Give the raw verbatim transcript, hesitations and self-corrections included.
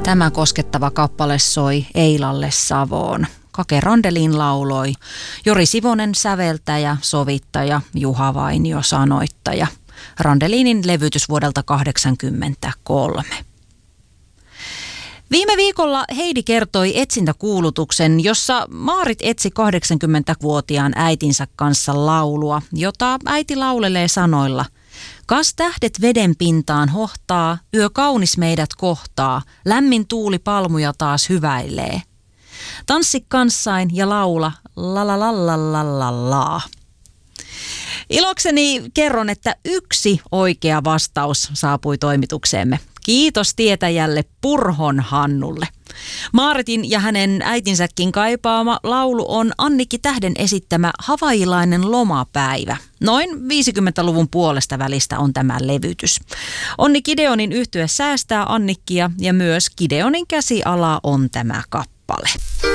Tämä koskettava kappale soi Eilalle Savoon. Kake Randelin lauloi, Jori Sivonen säveltäjä, sovittaja, Juha Vainio sanoittaja. Randelinin levytys vuodelta kahdeksankymmentäkolme. Viime viikolla Heidi kertoi etsintäkuulutuksen, jossa Maarit etsi kahdeksankymmentävuotiaan äitinsä kanssa laulua, jota äiti laulelee sanoilla: Kas tähdet veden pintaan hohtaa, yö kaunis meidät kohtaa, lämmin tuuli palmuja taas hyväilee. Tanssi kanssain ja laula la la la la la la la. Ilokseni kerron, että yksi oikea vastaus saapui toimitukseemme. Kiitos tietäjälle Purhon Hannulle. Maaritin ja hänen äitinsäkin kaipaama laulu on Annikki Tähden esittämä Havailainen lomapäivä. Noin viisikymmentäluvun puolesta välistä on tämä levytys. Onni Gideonin yhtye säästää Annikkia ja myös Gideonin käsiala on tämä kappale.